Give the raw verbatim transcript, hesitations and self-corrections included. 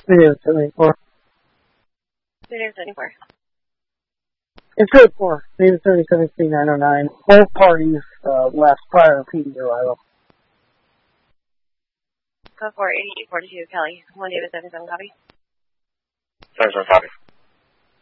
Video seventy-four. Video seventy-four. It's code four. Video thirty-seven C nine oh nine. Both parties uh, left prior to P D arrival. Code four, eighty-eight forty-two, Kelly. one David seventy-seven, copy. seventy-seven, copy.